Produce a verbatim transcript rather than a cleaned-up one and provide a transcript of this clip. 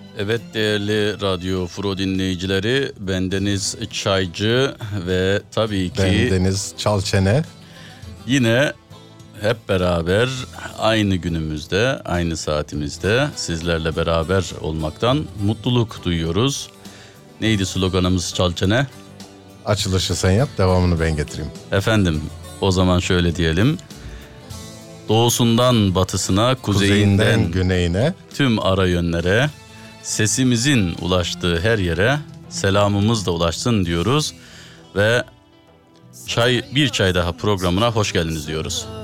Evet değerli Radyo Furo dinleyicileri, bendeniz Çaycı ve tabii ki bendeniz Çalçene. Yine hep beraber aynı günümüzde, aynı saatimizde sizlerle beraber olmaktan mutluluk duyuyoruz. Neydi sloganımız Çalçene? Açılışı sen yap, devamını ben getireyim. Efendim, o zaman şöyle diyelim. Doğusundan batısına, kuzeyinden, kuzeyinden güneyine, tüm ara yönlere, sesimizin ulaştığı her yere selamımız da ulaşsın diyoruz ve çay bir çay daha programına hoş geldiniz diyoruz.